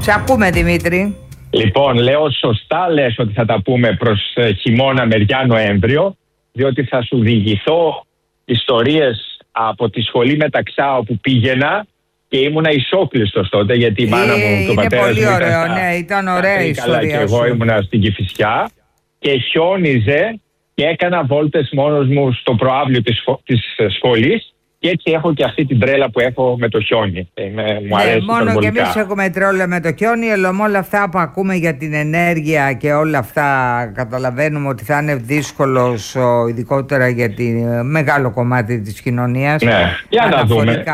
Σε ακούμε, Δημήτρη. Λοιπόν, λέω σωστά λες ότι θα τα πούμε προς χειμώνα μεριά Νοέμβριο, διότι θα σου διηγηθώ ιστορίες από τη σχολή Μεταξά όπου πήγαινα και ήμουνα ισόκλειστος τότε, γιατί η μάνα μου και ο πατέρας μου ήταν ωραία η ιστορία και εγώ ήμουνα στην Κηφισιά και χιόνιζε και έκανα βόλτες μόνος μου στο προαύλιο της σχολής. Και έτσι έχω και αυτή την τρέλα που έχω με το χιόνι. Μου αρέσει μόνο και εμείς έχουμε τρόλα με το χιόνι, αλλά με όλα αυτά που ακούμε για την ενέργεια και όλα αυτά καταλαβαίνουμε ότι θα είναι δύσκολος, ειδικότερα για τη μεγάλο κομμάτι της κοινωνίας. Ναι, για να δούμε.